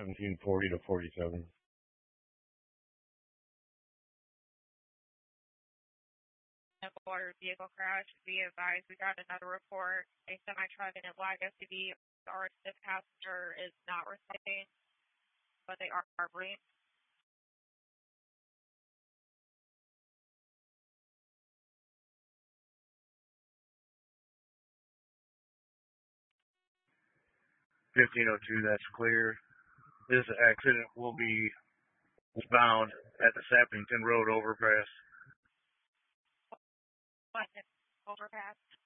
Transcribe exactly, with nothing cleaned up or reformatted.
seventeen forty to forty-seven. Motor vehicle crash. Be advised, we got another report. A semi-truck and a black S U V. Our passenger is not responding, but they are harboring. fifteen oh two, that's clear. This accident will be bound at the Sappington Road overpass. Overpass.